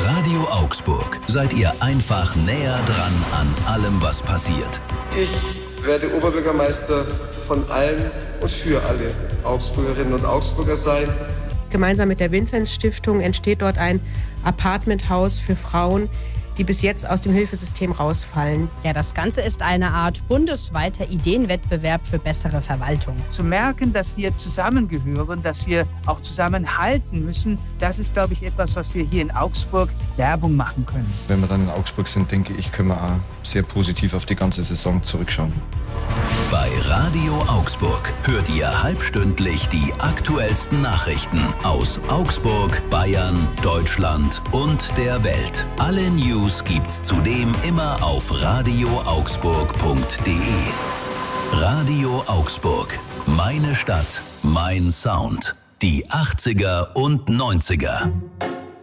Radio Augsburg seid ihr einfach näher dran an allem, was passiert. Ich werde Oberbürgermeister von allen und für alle Augsburgerinnen und Augsburger sein. Gemeinsam mit der Vinzenz-Stiftung entsteht dort ein Apartmenthaus für Frauen, die bis jetzt aus dem Hilfesystem rausfallen. Ja, das Ganze ist eine Art bundesweiter Ideenwettbewerb für bessere Verwaltung. Zu merken, dass wir zusammengehören, dass wir auch zusammenhalten müssen, das ist, glaube ich, etwas, was wir hier in Augsburg Werbung machen können. Wenn wir dann in Augsburg sind, denke ich, können wir auch sehr positiv auf die ganze Saison zurückschauen. Bei Radio Augsburg hört ihr halbstündlich die aktuellsten Nachrichten aus Augsburg, Bayern, Deutschland und der Welt. Alle News gibt's zudem immer auf radioaugsburg.de. Radio Augsburg. Meine Stadt, mein Sound. Die 80er und 90er.